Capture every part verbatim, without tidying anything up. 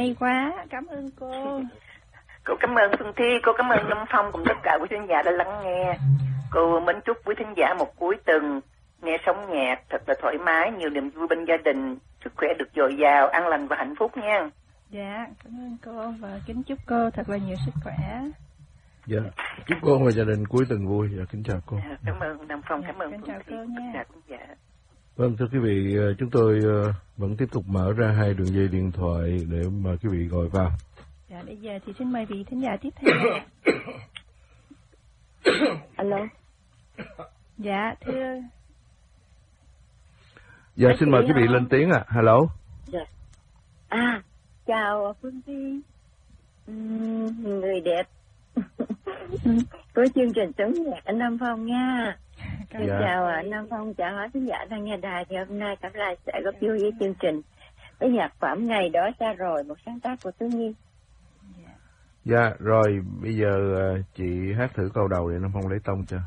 hay quá, cảm ơn cô. Cô cảm ơn Phương Thi, cô cảm ơn Lâm Phong cùng tất cả quý thính giả đã lắng nghe. Cô mến chúc quý thính giả một cuối tuần nghe sống nhạc thật là thoải mái, nhiều niềm vui bên gia đình, sức khỏe được dồi dào, an lành và hạnh phúc nha. Dạ, cảm ơn cô và kính chúc cô thật là nhiều sức khỏe. Dạ, chúc cô và gia đình cuối tuần vui. Dạ, kính chào cô. À, cảm ơn Lâm Phong, dạ, cảm ơn kính Phương chào Thi. cô nha. Dạ. Vâng, thưa quý vị, chúng tôi vẫn tiếp tục mở ra hai đường dây điện thoại để mà quý vị gọi vào. Dạ, bây giờ thì xin mời vị thính giả tiếp theo. Alo. Dạ, thưa. Dạ, xin mời quý vị lên tiếng ạ. À. Hello. Dạ. À, chào Phương Thi. Uhm, người đẹp của chương trình Sống Nhạc anh Nam Phong nha. Dạ. Chào anh Nam Phong, chào hỏi khán giả đang nghe đài. Thì hôm nay Cẩm Lai sẽ góp vui với chương trình với nhạc phẩm Ngày Đó Xa Rồi, một sáng tác của Tú Nhi. Dạ, rồi bây giờ chị hát thử câu đầu để Nam Phong lấy tông cho.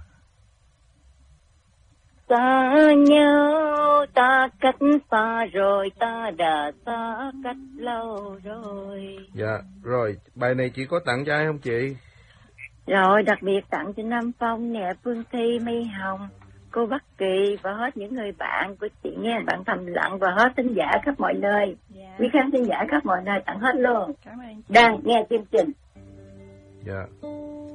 Ta nhau, ta cách xa rồi, ta đã xa cách lâu rồi. Dạ, rồi, bài này chị có tặng cho ai không chị? Rồi, đặc biệt tặng cho Nam Phong nè, Phương Thi, Mây Hồng, cô Bắc Kỳ và hết những người bạn của chị nghe, bạn thầm lặng và hết thính giả khắp mọi nơi. Dạ. Quý khán thính giả khắp mọi nơi tặng hết luôn. Cảm ơn chị. Đang nghe chương trình. Dạ.